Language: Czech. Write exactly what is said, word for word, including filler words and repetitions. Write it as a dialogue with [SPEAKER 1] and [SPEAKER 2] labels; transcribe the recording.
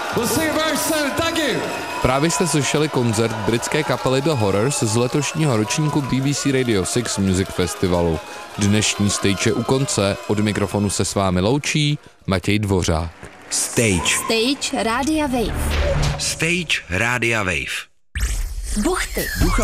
[SPEAKER 1] We'll see you very soon. Thank you.
[SPEAKER 2] Právě jste slyšeli koncert britské kapely The Horrors z letošního ročníku B B C Radio šest Music Festivalu. Dnešní stage je u konce, od mikrofonu se s vámi loučí Matěj Dvořák.
[SPEAKER 3] Stage.
[SPEAKER 4] Stage Rádia Wave.
[SPEAKER 3] Stage Rádia Wave.
[SPEAKER 4] Buchty.